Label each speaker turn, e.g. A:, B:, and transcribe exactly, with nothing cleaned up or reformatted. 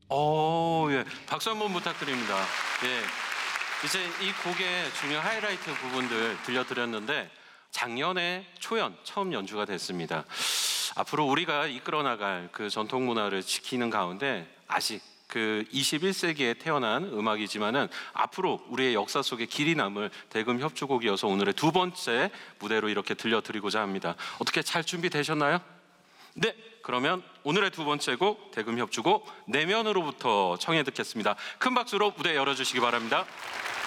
A: 어, 예. 박수 한번 부탁드립니다. 예. 이제 이 곡의 중요한 하이라이트 부분들 들려드렸는데 작년에 초연 처음 연주가 됐습니다. 앞으로 우리가 이끌어 나갈 그 전통 문화를 지키는 가운데 아직 그 이십일 세기에 태어난 음악이지만은 앞으로 우리의 역사 속에 길이 남을 대금 협주곡이어서 오늘의 두 번째 무대로 이렇게 들려드리고자 합니다. 어떻게 잘 준비되셨나요? 네, 그러면 오늘의 두 번째 곡 대금 협주곡 내면으로부터 청해 듣겠습니다. 큰 박수로 무대 열어주시기 바랍니다.